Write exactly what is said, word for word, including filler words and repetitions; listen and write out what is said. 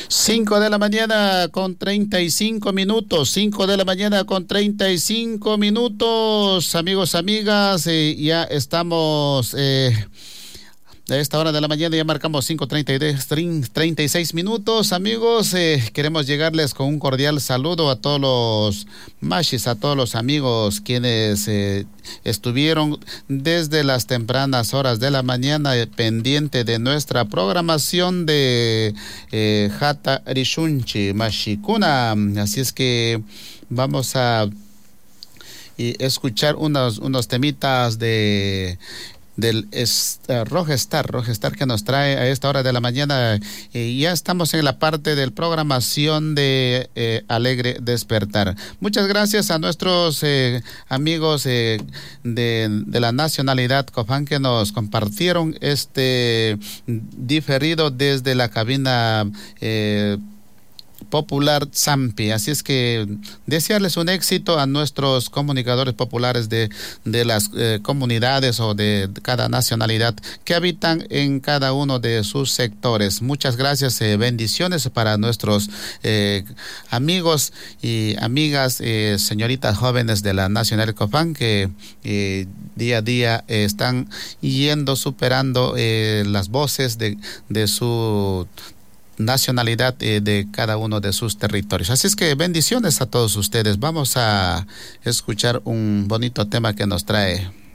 Cinco de la mañana con treinta y cinco minutos, cinco de la mañana con treinta y cinco minutos, amigos, amigas, eh, ya estamos... Eh, A esta hora de la mañana ya marcamos cinco treinta y seis minutos, amigos. Eh, queremos llegarles con un cordial saludo a todos los mashis, a todos los amigos quienes eh, estuvieron desde las tempranas horas de la mañana eh, pendiente de nuestra programación de eh, Hata Rishunchi Mashikuna. Así es que vamos a y escuchar unos, unos temitas de... del es, uh, Rogestar, Rogestar que nos trae a esta hora de la mañana. Eh, ya estamos en la parte de programación de eh, Alegre Despertar. Muchas gracias a nuestros eh, amigos eh, de, de la nacionalidad Copán que nos compartieron este diferido desde la cabina eh, popular Zampi. Así es que desearles un éxito a nuestros comunicadores populares de, de las eh, comunidades o de cada nacionalidad que habitan en cada uno de sus sectores. Muchas gracias, eh, bendiciones para nuestros eh, amigos y amigas, eh, señoritas jóvenes de la Nacional Copán que eh, día a día eh, están yendo, superando eh, las voces de, de su nacionalidad eh, de cada uno de sus territorios. Así es que bendiciones a todos ustedes. Vamos a escuchar un bonito tema que nos trae